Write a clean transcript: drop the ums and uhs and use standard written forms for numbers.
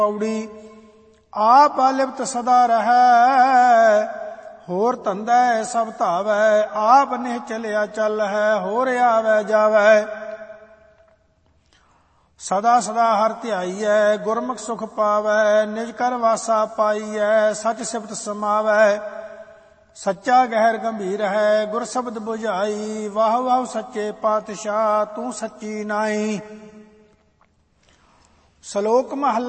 ਪੌੜੀ ਆਪ ਆਲਿਪਤ ਸਦਾ ਰਹੈ, ਹੋਰ ਧੰਦਾ ਸਭ ਧਾਵੈ। ਆਪ ਨਿਹ ਚਲਿਆ ਚੱਲ ਹੈ, ਹੋਰ ਆਵੈ ਜਾਵੈ। ਸਦਾ ਸਦਾ ਹਰਿ ਧਿਆਈਐ, ਗੁਰਮੁਖ ਸੁਖ ਪਾਵੈ। ਨਿਜ ਕਰ ਵਾਸਾ ਪਾਈਐ, ਸਚ ਸਿਫਤ ਸਮਾਵੈ। ਸੱਚਾ ਗਹਿਰ ਗੰਭੀਰ ਹੈ, ਗੁਰ ਸ਼ਬਦ ਬੁਝਾਈ। ਵਾਹ ਵਾਹ ਸੱਚੇ ਪਾਤਸ਼ਾਹ, ਤੂੰ ਸੱਚੀ ਨਾਈ। ਸ਼ਲੋਕ ਮਹਲਾ